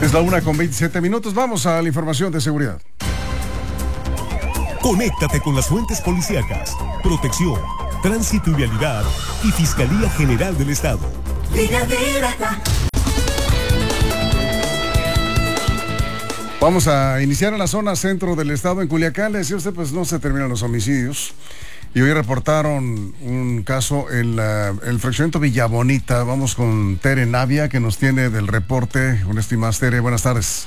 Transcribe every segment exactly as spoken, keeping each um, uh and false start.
Es la una con veintisiete minutos. Vamos a la información de seguridad. Conéctate con las fuentes policíacas, protección, tránsito y vialidad y Fiscalía General del Estado. Vamos a iniciar en la zona centro del estado, en Culiacán. Le decía usted, pues no se terminan los homicidios. Y hoy reportaron un caso en la, el fraccionamiento Villa Bonita. Vamos con Tere Navia, que nos tiene del reporte. Un estimado Tere, buenas tardes.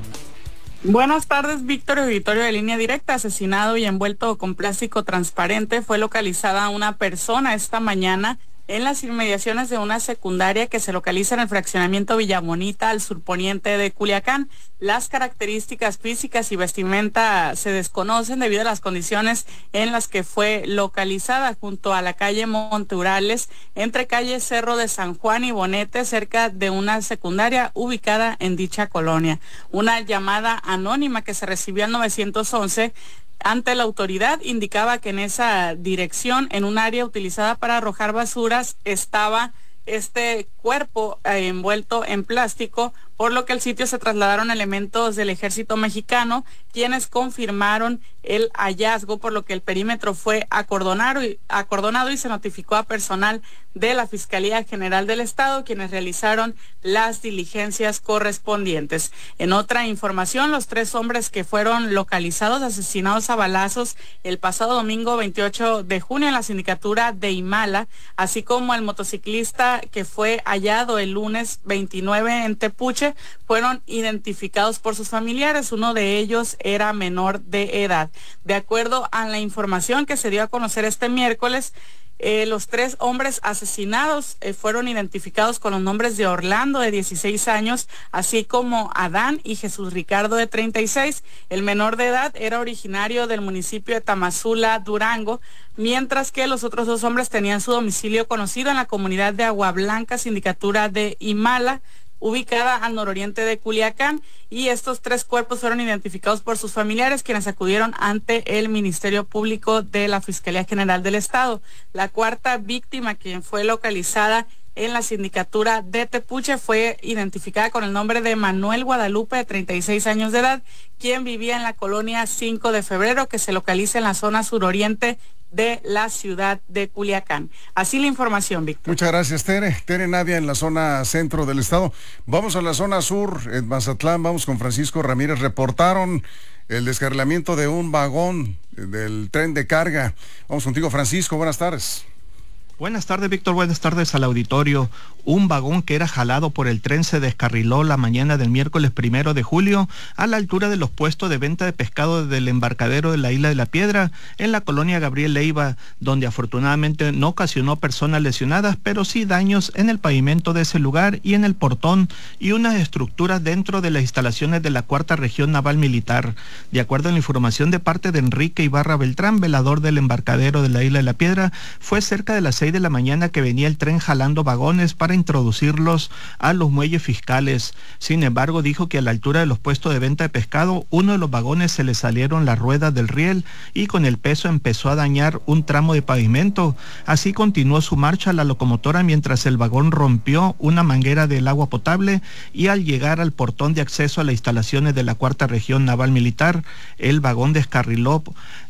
Buenas tardes, Víctor. Auditorio de Línea Directa. Asesinado y envuelto con plástico transparente, fue localizada una persona esta mañana en las inmediaciones de una secundaria que se localiza en el fraccionamiento Villa Bonita, al surponiente de Culiacán. Las características físicas y vestimenta se desconocen debido a las condiciones en las que fue localizada, junto a la calle Monteurales, entre calle Cerro de San Juan y Bonete, cerca de una secundaria ubicada en dicha colonia. Una llamada anónima que se recibió al nueve once ante la autoridad indicaba que en esa dirección, en un área utilizada para arrojar basuras, estaba este cuerpo eh, envuelto en plástico, por lo que al sitio se trasladaron elementos del Ejército Mexicano, quienes confirmaron el hallazgo, por lo que el perímetro fue acordonado y, acordonado y se notificó a personal de la Fiscalía General del Estado, quienes realizaron las diligencias correspondientes. En otra información, los tres hombres que fueron localizados asesinados a balazos el pasado domingo veintiocho de junio en la sindicatura de Imala, así como el motociclista que fue hallado el lunes veintinueve en Tepuche, fueron identificados por sus familiares. Uno de ellos era menor de edad. De acuerdo a la información que se dio a conocer este miércoles, Eh, los tres hombres asesinados eh, fueron identificados con los nombres de Orlando, de dieciséis años, así como Adán y Jesús Ricardo, de treinta y seis. El menor de edad era originario del municipio de Tamazula, Durango, mientras que los otros dos hombres tenían su domicilio conocido en la comunidad de Agua Blanca, sindicatura de Imala, ubicada al nororiente de Culiacán, y estos tres cuerpos fueron identificados por sus familiares, quienes acudieron ante el Ministerio Público de la Fiscalía General del Estado. La cuarta víctima, quien fue localizada en la sindicatura de Tepuche, fue identificada con el nombre de Manuel Guadalupe, de treinta y seis años de edad, quien vivía en la colonia cinco de febrero, que se localiza en la zona suroriente de la ciudad de Culiacán. Así la información, Víctor. Muchas gracias, Tere. Tere Navia en la zona centro del estado. Vamos a la zona sur, en Mazatlán. Vamos con Francisco Ramírez. Reportaron el descarrilamiento de un vagón del tren de carga. Vamos contigo, Francisco. Buenas tardes. Buenas tardes, Víctor. Buenas tardes al auditorio. Un vagón que era jalado por el tren se descarriló la mañana del miércoles primero de julio a la altura de los puestos de venta de pescado del embarcadero de la Isla de la Piedra, en la colonia Gabriel Leiva, donde afortunadamente no ocasionó personas lesionadas, pero sí daños en el pavimento de ese lugar y en el portón y unas estructuras dentro de las instalaciones de la Cuarta Región Naval Militar. De acuerdo a la información de parte de Enrique Ibarra Beltrán, velador del embarcadero de la Isla de la Piedra, fue cerca de las seis de la mañana que venía el tren jalando vagones para introducirlos a los muelles fiscales. Sin embargo, dijo que a la altura de los puestos de venta de pescado, uno de los vagones se le salieron las ruedas del riel y con el peso empezó a dañar un tramo de pavimento. Así continuó su marcha la locomotora mientras el vagón rompió una manguera del agua potable y al llegar al portón de acceso a las instalaciones de la Cuarta Región Naval Militar, el vagón descarriló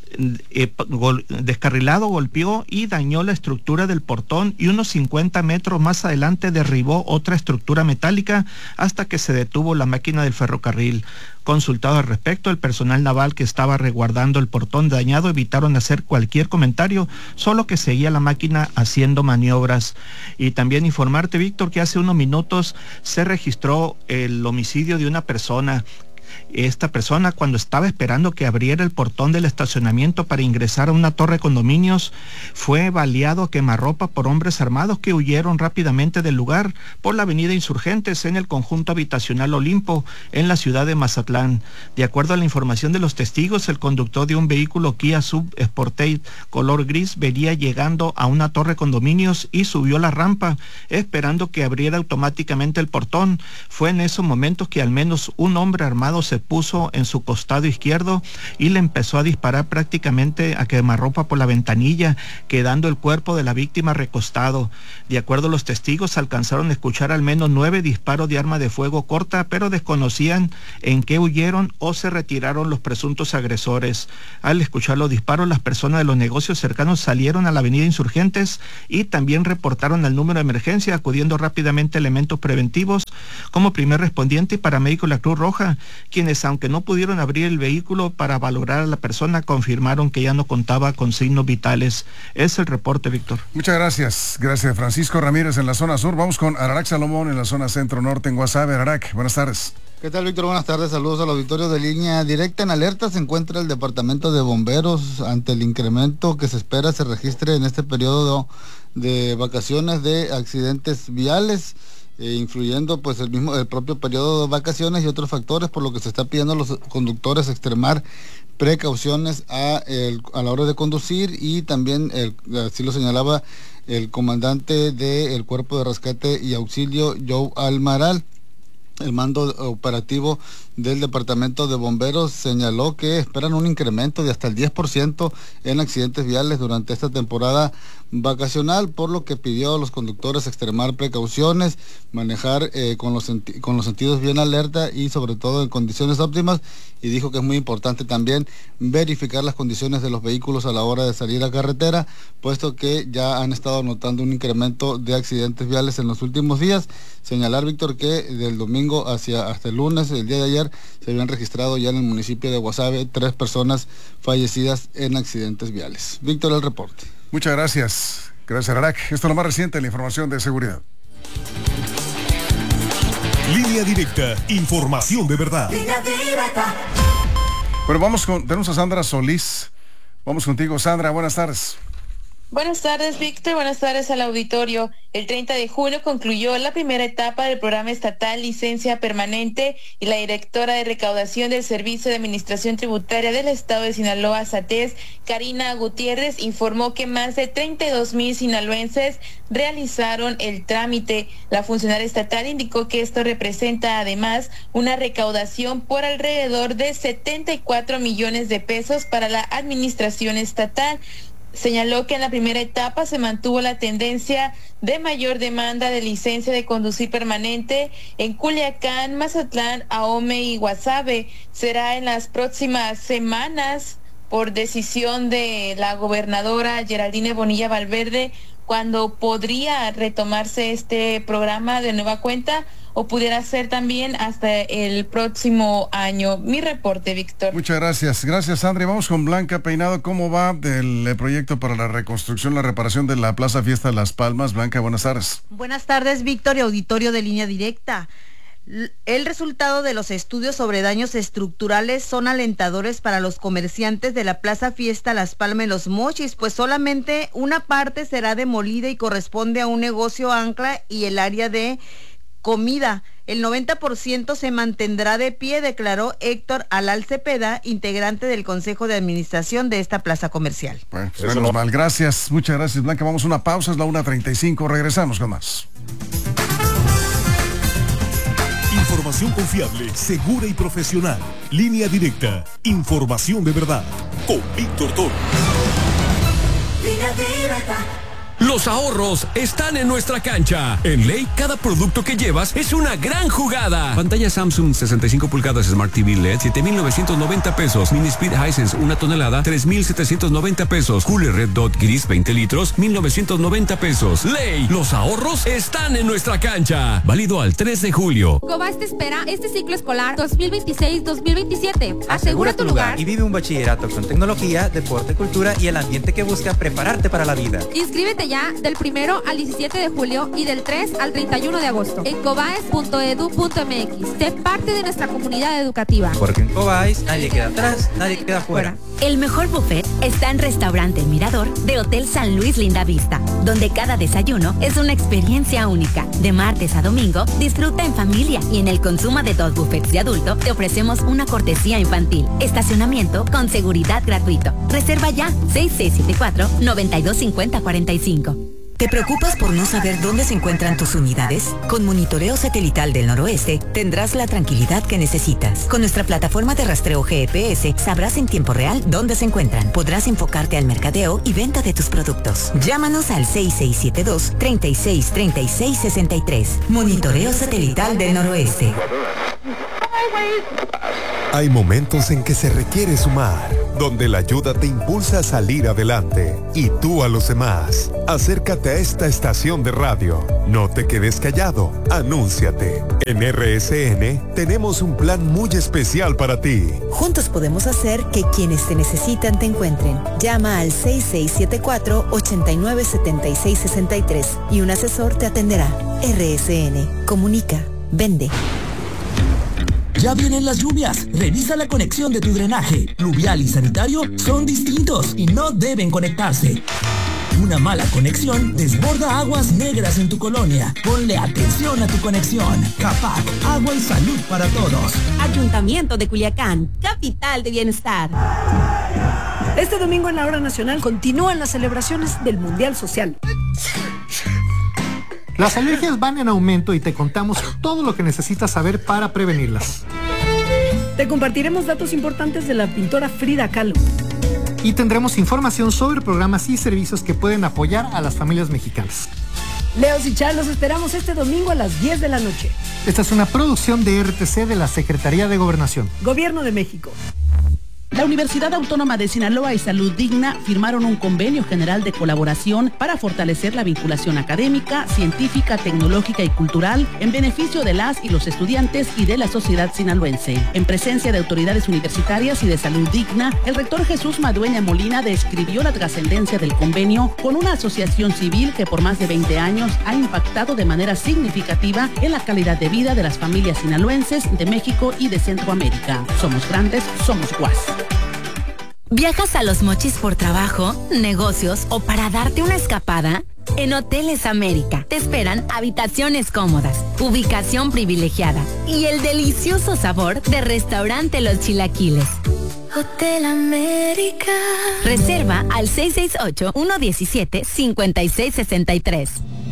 Eh, gol, descarrilado golpeó y dañó la estructura del portón y unos cincuenta metros más adelante derribó otra estructura metálica hasta que se detuvo la máquina del ferrocarril. Consultado al respecto, el personal naval que estaba resguardando el portón dañado evitaron hacer cualquier comentario, solo que seguía la máquina haciendo maniobras. Y también informarte, Víctor, que hace unos minutos se registró el homicidio de una persona. Esta persona, cuando estaba esperando que abriera el portón del estacionamiento para ingresar a una torre de condominios, fue baleado a quemarropa por hombres armados que huyeron rápidamente del lugar por la avenida Insurgentes en el conjunto habitacional Olimpo, en la ciudad de Mazatlán. De acuerdo a la información de los testigos, el conductor de un vehículo Kia Sub Sportage color gris venía llegando a una torre de condominios y subió la rampa, esperando que abriera automáticamente el portón. Fue en esos momentos que al menos un hombre armado armado se puso en su costado izquierdo y le empezó a disparar prácticamente a quemarropa por la ventanilla, quedando el cuerpo de la víctima recostado. De acuerdo a los testigos, alcanzaron a escuchar al menos nueve disparos de arma de fuego corta, pero desconocían en qué huyeron o se retiraron los presuntos agresores. Al escuchar los disparos, las personas de los negocios cercanos salieron a la avenida Insurgentes y también reportaron al número de emergencia, acudiendo rápidamente elementos preventivos como primer respondiente y paramédico de la Cruz Roja, quienes, aunque no pudieron abrir el vehículo para valorar a la persona, confirmaron que ya no contaba con signos vitales. Es el reporte, Víctor. Muchas gracias. Gracias, Francisco Ramírez en la zona sur. Vamos con Ararak Salomón en la zona centro-norte en Guasave. Ararak, buenas tardes. ¿Qué tal, Víctor? Buenas tardes, saludos al auditorio de Línea Directa. En alerta se encuentra el Departamento de Bomberos ante el incremento que se espera se registre en este periodo de vacaciones de accidentes viales, eh, influyendo pues el mismo el propio periodo de vacaciones y otros factores, por lo que se está pidiendo a los conductores extremar precauciones a, el, a la hora de conducir, y también, el, así lo señalaba el comandante del Cuerpo de Rescate y Auxilio, Joe Almaral. El mando operativo del Departamento de Bomberos señaló que esperan un incremento de hasta el diez por ciento en accidentes viales durante esta temporada vacacional, por lo que pidió a los conductores extremar precauciones, manejar eh, con, los con los sentidos bien alerta y sobre todo en condiciones óptimas, y dijo que es muy importante también verificar las condiciones de los vehículos a la hora de salir a carretera, puesto que ya han estado notando un incremento de accidentes viales en los últimos días. Señalar, Víctor, que del domingo hacia hasta el lunes, el día de ayer, se habían registrado ya en el municipio de Guasave tres personas fallecidas en accidentes viales. Víctor, el reporte. Muchas gracias. Gracias, Ararak. Esto es lo más reciente, la información de seguridad. Línea Directa, información de verdad. Línea Directa. Bueno, vamos con, tenemos a Sandra Solís. Vamos contigo, Sandra, buenas tardes. Buenas tardes, Víctor. Buenas tardes al auditorio. El treinta de junio concluyó la primera etapa del programa estatal Licencia Permanente, y la directora de recaudación del Servicio de Administración Tributaria del Estado de Sinaloa, SATES, Karina Gutiérrez, informó que más de treinta y dos mil sinaloenses realizaron el trámite. La funcionaria estatal indicó que esto representa además una recaudación por alrededor de setenta y cuatro millones de pesos para la administración estatal. Señaló que en la primera etapa se mantuvo la tendencia de mayor demanda de licencia de conducir permanente en Culiacán, Mazatlán, Ahome y Guasave. Será en las próximas semanas, por decisión de la gobernadora Geraldine Bonilla Valverde, cuando podría retomarse este programa de nueva cuenta, o pudiera ser también hasta el próximo año. Mi reporte, Víctor. Muchas gracias. Gracias, Sandra. Vamos con Blanca Peinado. ¿Cómo va el proyecto para la reconstrucción, la reparación de la Plaza Fiesta Las Palmas? Blanca, buenas tardes. Buenas tardes, Víctor, y auditorio de Línea Directa. El resultado de los estudios sobre daños estructurales son alentadores para los comerciantes de la Plaza Fiesta Las Palmas en Los Mochis, pues solamente una parte será demolida y corresponde a un negocio ancla y el área de comida. El noventa por ciento se mantendrá de pie, declaró Héctor Alal Cepeda, integrante del Consejo de Administración de esta plaza comercial. Bueno, pues menos mal. Gracias, muchas gracias, Blanca. Vamos a una pausa, es la una treinta y cinco. Regresamos con más. Información confiable, segura y profesional. Línea Directa, información de verdad. Con Víctor Toro. Línea Directa. Los ahorros están en nuestra cancha. En Ley, cada producto que llevas es una gran jugada. Pantalla Samsung sesenta y cinco pulgadas Smart T V L E D, siete mil novecientos noventa pesos. Mini Speed Hisense, una tonelada, tres mil setecientos noventa pesos. Cooler Red Dot Gris, veinte litros, mil novecientos noventa pesos. Ley, los ahorros están en nuestra cancha. Válido al tres de julio. Cobas te espera este ciclo escolar dos mil veintiséis dos mil veintisiete. Asegura tu lugar y vive un bachillerato con tecnología, deporte, cultura y el ambiente que busca prepararte para la vida. Inscríbete ya del primero al diecisiete de julio y del tres al treinta y uno de agosto en cobaes punto edu punto mx. Sé parte de nuestra comunidad educativa. Porque en Cobaes nadie queda atrás, nadie queda fuera. El mejor buffet está en Restaurante El Mirador de Hotel San Luis Linda Vista, donde cada desayuno es una experiencia única. De martes a domingo, disfruta en familia, y en el consumo de dos buffets de adulto te ofrecemos una cortesía infantil. Estacionamiento con seguridad gratuito. Reserva ya seis seis siete cuatro, nueve dos cinco cero cuatro cinco. ¿Te preocupas por no saber dónde se encuentran tus unidades? Con Monitoreo Satelital del Noroeste tendrás la tranquilidad que necesitas. Con nuestra plataforma de rastreo G P S sabrás en tiempo real dónde se encuentran. Podrás enfocarte al mercadeo y venta de tus productos. Llámanos al seis seis siete dos, tres seis tres seis seis tres. Monitoreo Satelital del Noroeste. Hay momentos en que se requiere sumar, donde la ayuda te impulsa a salir adelante y tú a los demás. Acércate a esta estación de radio. No te quedes callado. Anúnciate. En R S N tenemos un plan muy especial para ti. Juntos podemos hacer que quienes te necesitan te encuentren. Llama al seis seis siete cuatro, ocho nueve siete seis seis tres y un asesor te atenderá. R S N. Comunica. Vende. Ya vienen las lluvias. Revisa la conexión de tu drenaje. Pluvial y sanitario son distintos y no deben conectarse. Una mala conexión desborda aguas negras en tu colonia. Ponle atención a tu conexión. CAPAC, agua y salud para todos. Ayuntamiento de Culiacán, capital de bienestar. Este domingo en la Hora Nacional continúan las celebraciones del Mundial Social. Las alergias van en aumento y te contamos todo lo que necesitas saber para prevenirlas. Te compartiremos datos importantes de la pintora Frida Kahlo. Y tendremos información sobre programas y servicios que pueden apoyar a las familias mexicanas. Leos y Char, los esperamos este domingo a las diez de la noche. Esta es una producción de R T C de la Secretaría de Gobernación. Gobierno de México. La Universidad Autónoma de Sinaloa y Salud Digna firmaron un convenio general de colaboración para fortalecer la vinculación académica, científica, tecnológica y cultural en beneficio de las y los estudiantes y de la sociedad sinaloense. En presencia de autoridades universitarias y de Salud Digna, el rector Jesús Madueña Molina describió la trascendencia del convenio con una asociación civil que por más de veinte años ha impactado de manera significativa en la calidad de vida de las familias sinaloenses de México y de Centroamérica. Somos grandes, somos guas. ¿Viajas a Los Mochis por trabajo, negocios o para darte una escapada? En Hoteles América te esperan habitaciones cómodas, ubicación privilegiada y el delicioso sabor de Restaurante Los Chilaquiles. Hotel América. Reserva al seis seis ocho, uno uno siete, cinco seis seis tres.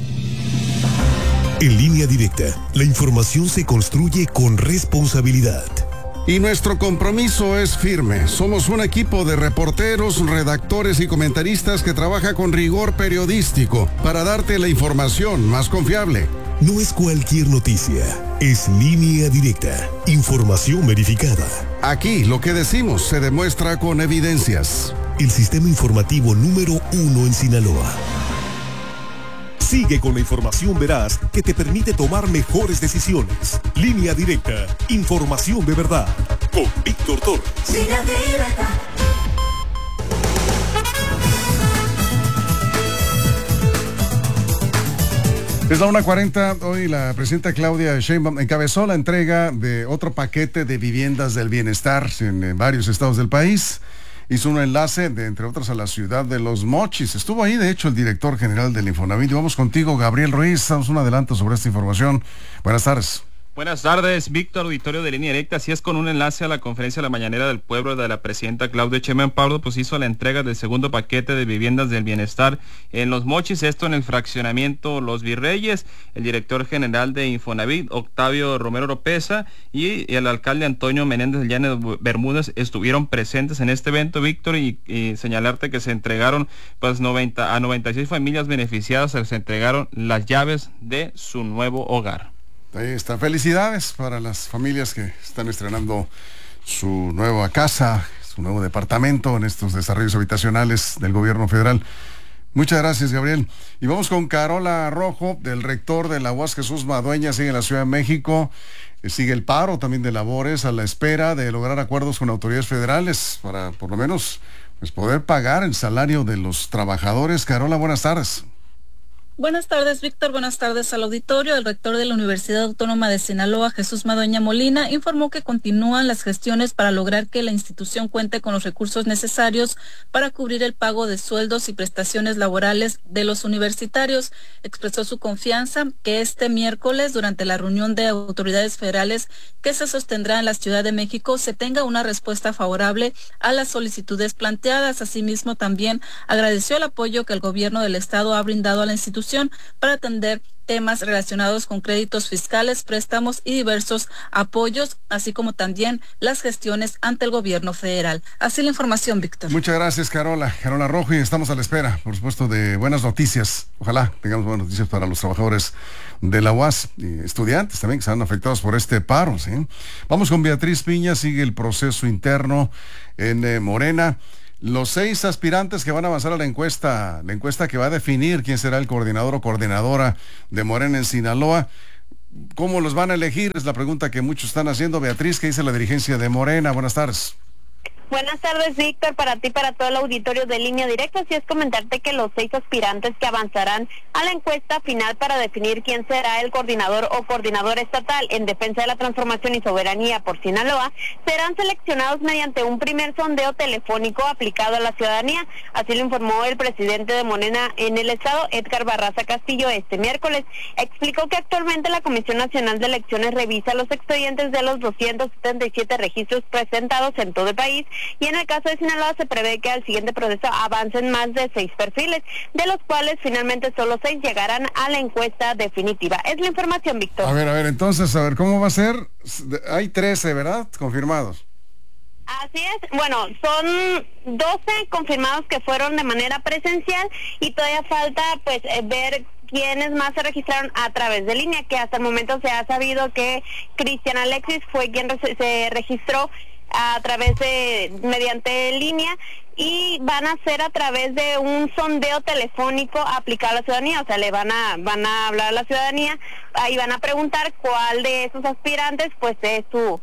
En Línea Directa, la información se construye con responsabilidad. Y nuestro compromiso es firme. Somos un equipo de reporteros, redactores y comentaristas que trabaja con rigor periodístico para darte la información más confiable. No es cualquier noticia, es Línea Directa, información verificada. Aquí lo que decimos se demuestra con evidencias. El sistema informativo número uno en Sinaloa. Sigue con la información veraz que te permite tomar mejores decisiones. Línea Directa, información de verdad. Con Víctor Torres. Línea Directa. Es la una cuarenta, hoy la presidenta Claudia Sheinbaum encabezó la entrega de otro paquete de viviendas del bienestar en, en varios estados del país. Hizo un enlace, de, entre otras, a la ciudad de Los Mochis. Estuvo ahí, de hecho, el director general del Infonavit. Vamos contigo, Gabriel Ruiz. Damos un adelanto sobre esta información. Buenas tardes. Buenas tardes, Víctor, auditorio de Línea Directa. Así es, con un enlace a la conferencia de la mañanera del pueblo de la presidenta Claudia Sheinbaum Pardo, pues hizo la entrega del segundo paquete de viviendas del bienestar en Los Mochis, esto en el fraccionamiento Los Virreyes. El director general de Infonavit, Octavio Romero Oropesa, y el alcalde Antonio Menéndez Llanes Bermúdez estuvieron presentes en este evento, Víctor, y, y señalarte que se entregaron pues noventa a noventa y seis familias beneficiadas, se les entregaron las llaves de su nuevo hogar. Ahí está. Felicidades para las familias que están estrenando su nueva casa, su nuevo departamento en estos desarrollos habitacionales del gobierno federal. Muchas gracias, Gabriel. Y vamos con Carola Rojo, del rector de la U A S Jesús Madueña, sigue en la Ciudad de México. Sigue el paro también de labores a la espera de lograr acuerdos con autoridades federales para por lo menos pues, poder pagar el salario de los trabajadores. Carola, buenas tardes. Buenas tardes, Víctor. Buenas tardes al auditorio. El rector de la Universidad Autónoma de Sinaloa, Jesús Madueña Molina, informó que continúan las gestiones para lograr que la institución cuente con los recursos necesarios para cubrir el pago de sueldos y prestaciones laborales de los universitarios. Expresó su confianza que este miércoles, durante la reunión de autoridades federales que se sostendrá en la Ciudad de México, se tenga una respuesta favorable a las solicitudes planteadas. Asimismo, también agradeció el apoyo que el gobierno del estado ha brindado a la institución para atender temas relacionados con créditos fiscales, préstamos y diversos apoyos, así como también las gestiones ante el gobierno federal. Así la información, Víctor. Muchas gracias, Carola. Carola Rojo, y estamos a la espera, por supuesto, de buenas noticias. Ojalá tengamos buenas noticias para los trabajadores de la U A S y estudiantes también que se han afectados por este paro, ¿sí? Vamos con Beatriz Piña. Sigue el proceso interno en eh, Morena. Los seis aspirantes que van a avanzar a la encuesta, la encuesta que va a definir quién será el coordinador o coordinadora de Morena en Sinaloa, ¿cómo los van a elegir? Es la pregunta que muchos están haciendo. Beatriz, ¿qué dice la dirigencia de Morena? Buenas tardes. Buenas tardes, Víctor, para ti, para todo el auditorio de Línea Directa. Así es, comentarte que los seis aspirantes que avanzarán a la encuesta final para definir quién será el coordinador o coordinadora estatal en defensa de la transformación y soberanía por Sinaloa serán seleccionados mediante un primer sondeo telefónico aplicado a la ciudadanía. Así lo informó el presidente de Morena en el estado, Edgar Barraza Castillo, este miércoles. Explicó que actualmente la Comisión Nacional de Elecciones revisa los expedientes de los doscientos setenta y siete registros presentados en todo el país, y en el caso de Sinaloa se prevé que al siguiente proceso avancen más de seis perfiles, de los cuales finalmente solo seis llegarán a la encuesta definitiva. Es la información, Víctor. A ver, a ver, entonces, a ver, ¿cómo va a ser? Hay trece, ¿verdad? Confirmados. Así es, bueno, son doce confirmados que fueron de manera presencial y todavía falta pues eh, ver quiénes más se registraron a través de línea, que hasta el momento se ha sabido que Cristian Alexis fue quien re- se registró a través de, mediante línea, y van a hacer a través de un sondeo telefónico aplicado a la ciudadanía. O sea, le van a van a hablar a la ciudadanía, ahí van a preguntar cuál de esos aspirantes pues es su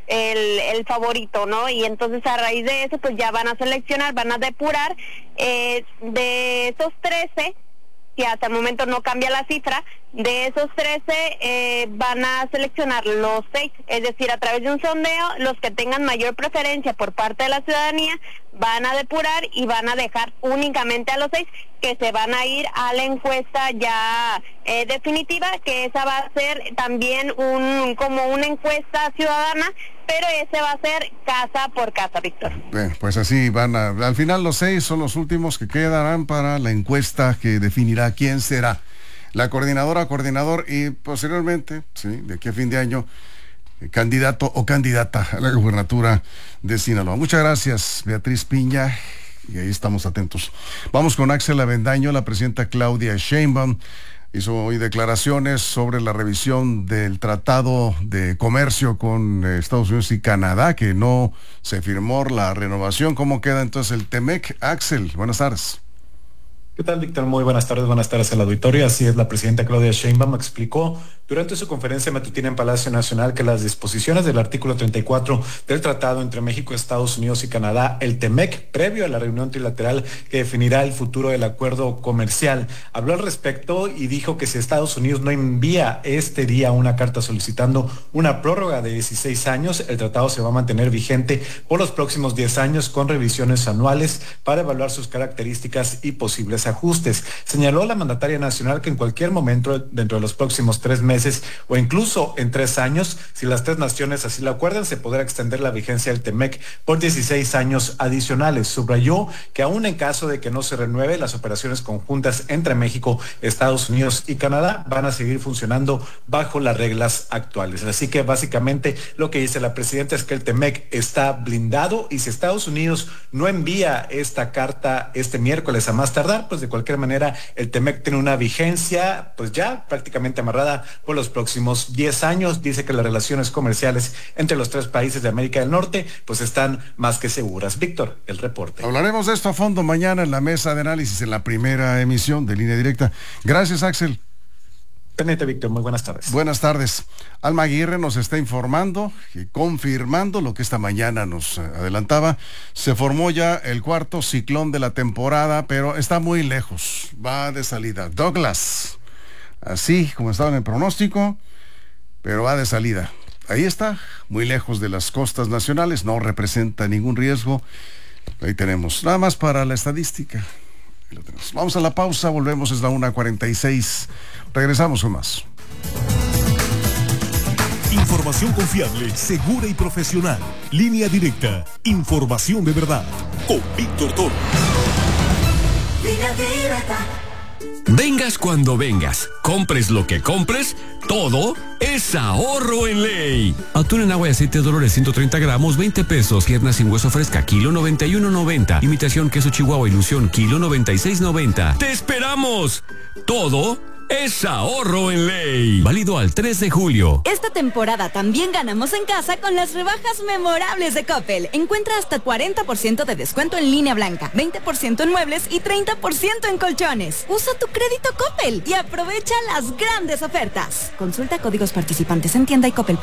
el, el favorito, ¿no? Y entonces a raíz de eso pues ya van a seleccionar, van a depurar eh, de esos trece, que hasta el momento no cambia la cifra, de esos trece eh, van a seleccionar los seis, es decir, a través de un sondeo, los que tengan mayor preferencia por parte de la ciudadanía van a depurar y van a dejar únicamente a los seis que se van a ir a la encuesta ya eh, definitiva, que esa va a ser también un como una encuesta ciudadana, pero ese va a ser casa por casa, Víctor. Bien, pues así van a, al final los seis son los últimos que quedarán para la encuesta que definirá quién será la coordinadora, coordinador y posteriormente, sí, de aquí a fin de año, eh, candidato o candidata a la gubernatura de Sinaloa. Muchas gracias, Beatriz Piña, y ahí estamos atentos. Vamos con Axel Avendaño. La presidenta Claudia Sheinbaum hizo hoy declaraciones sobre la revisión del Tratado de Comercio con eh, Estados Unidos y Canadá, que no se firmó la renovación. ¿Cómo queda entonces el Temec? Axel, buenas tardes. ¿Qué tal, Víctor? Muy buenas tardes, buenas tardes al auditorio. Así es, la presidenta Claudia Sheinbaum explicó durante su conferencia matutina en Palacio Nacional que las disposiciones del artículo treinta y cuatro del Tratado entre México, Estados Unidos y Canadá, el Temec, previo a la reunión trilateral que definirá el futuro del acuerdo comercial. Habló al respecto y dijo que si Estados Unidos no envía este día una carta solicitando una prórroga de dieciséis años, el tratado se va a mantener vigente por los próximos diez años con revisiones anuales para evaluar sus características y posibles ajustes. Señaló la mandataria nacional que en cualquier momento dentro de los próximos tres meses o incluso en tres años, si las tres naciones así lo acuerdan, se podrá extender la vigencia del Temec por dieciséis años adicionales. Subrayó que aún en caso de que no se renueve, las operaciones conjuntas entre México, Estados Unidos y Canadá van a seguir funcionando bajo las reglas actuales. Así que básicamente lo que dice la presidenta es que el Temec está blindado y si Estados Unidos no envía esta carta este miércoles a más tardar, pues de cualquier manera el Temec tiene una vigencia pues ya prácticamente amarrada por los próximos diez años. Dice que las relaciones comerciales entre los tres países de América del Norte pues están más que seguras. Víctor, el reporte. Hablaremos de esto a fondo mañana en la mesa de análisis en la primera emisión de Línea Directa. Gracias, Axel. Pendiente, Víctor, muy buenas tardes. Buenas tardes. Alma Aguirre nos está informando y confirmando lo que esta mañana nos adelantaba. Se formó ya el cuarto ciclón de la temporada, pero está muy lejos. Va de salida. Douglas, así como estaba en el pronóstico, pero va de salida. Ahí está, muy lejos de las costas nacionales, no representa ningún riesgo. Ahí tenemos, nada más para la estadística. Ahí lo tenemos. Vamos a la pausa, volvemos, es la una cuarenta y seis. Regresamos con más. Información confiable, segura y profesional. Línea directa. Información de verdad. Con Víctor Toro. Línea directa. Vengas cuando vengas, compres lo que compres, todo es ahorro en ley. Atún en agua y aceite de Dolores ciento treinta gramos, veinte pesos. Pierna sin hueso fresca, kilo noventa y uno noventa. Imitación queso Chihuahua Ilusión, kilo noventa y seis noventa. ¡Te esperamos! Todo es ahorro en ley. Válido al tres de julio. Esta temporada también ganamos en casa con las rebajas memorables de Coppel. Encuentra hasta cuarenta por ciento de descuento en línea blanca, veinte por ciento en muebles y treinta por ciento en colchones. Usa tu crédito Coppel y aprovecha las grandes ofertas. Consulta códigos participantes en tienda y coppel.